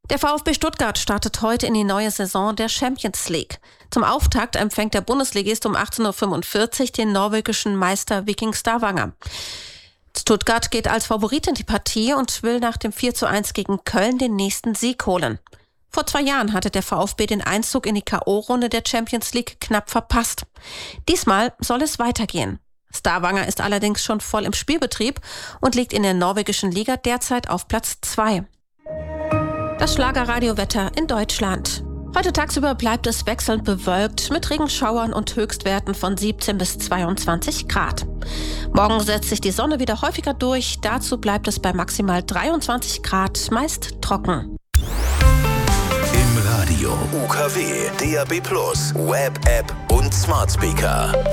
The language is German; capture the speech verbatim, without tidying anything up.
Der VfB Stuttgart startet heute in die neue Saison der Champions League. Zum Auftakt empfängt der Bundesligist um achtzehn Uhr fünfundvierzig den norwegischen Meister Viking Stavanger. Stuttgart geht als Favorit in die Partie und will nach dem vier zu eins gegen Köln den nächsten Sieg holen. Vor zwei Jahren hatte der VfB den Einzug in die K O-Runde der Champions League knapp verpasst. Diesmal soll es weitergehen. Stavanger ist allerdings schon voll im Spielbetrieb und liegt in der norwegischen Liga derzeit auf Platz zwei. Das Schlagerradiowetter in Deutschland. Heute tagsüber bleibt es wechselnd bewölkt mit Regenschauern und Höchstwerten von siebzehn bis zweiundzwanzig Grad. Morgen setzt sich die Sonne wieder häufiger durch. Dazu bleibt es bei maximal dreiundzwanzig Grad, meist trocken. Im Radio U K W, D A B plus, Web-App und Smart Speaker.